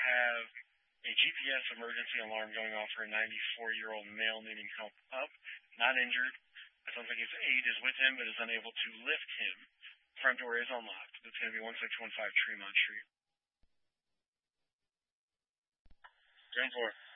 have a GPS emergency alarm going off for a 94-year-old male needing help up, not injured. I don't think his aide is with him, but is unable to lift him. Front door is unlocked. It's going to be 1615 Tremont Street. 10-4.